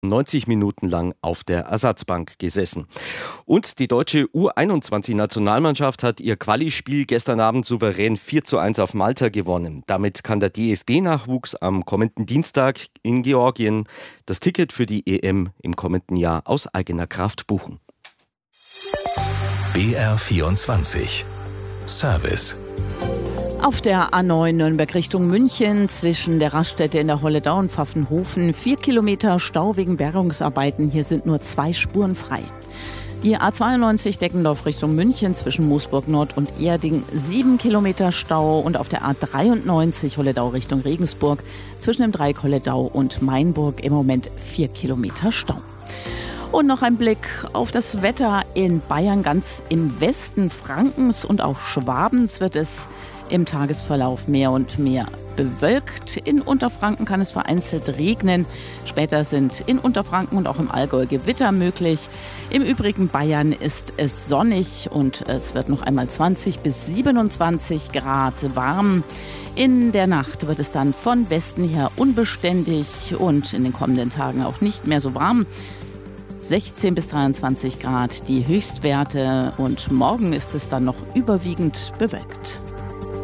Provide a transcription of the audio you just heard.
90 Minuten lang auf der Ersatzbank gesessen. Und die deutsche U21-Nationalmannschaft hat ihr Quali-Spiel gestern Abend souverän 4:1 auf Malta gewonnen. Damit kann der DFB-Nachwuchs am kommenden Dienstag in Georgien das Ticket für die EM im kommenden Jahr aus eigener Kraft buchen. BR24 Service. Auf der A9 Nürnberg Richtung München zwischen der Raststätte in der Holledau und Pfaffenhofen 4 Kilometer Stau wegen Bergungsarbeiten. Hier sind nur 2 Spuren frei. Die A92 Deckendorf Richtung München zwischen Moosburg Nord und Erding 7 Kilometer Stau und auf der A93 Holledau Richtung Regensburg zwischen dem Dreieck Holledau und Mainburg im Moment 4 Kilometer Stau. Und noch ein Blick auf das Wetter in Bayern. Ganz im Westen Frankens und auch Schwabens wird es im Tagesverlauf mehr und mehr bewölkt. In Unterfranken kann es vereinzelt regnen. Später sind in Unterfranken und auch im Allgäu Gewitter möglich. Im übrigen Bayern ist es sonnig und es wird noch einmal 20 bis 27 Grad warm. In der Nacht wird es dann von Westen her unbeständig und in den kommenden Tagen auch nicht mehr so warm. 16 bis 23 Grad die Höchstwerte und morgen ist es dann noch überwiegend bewölkt.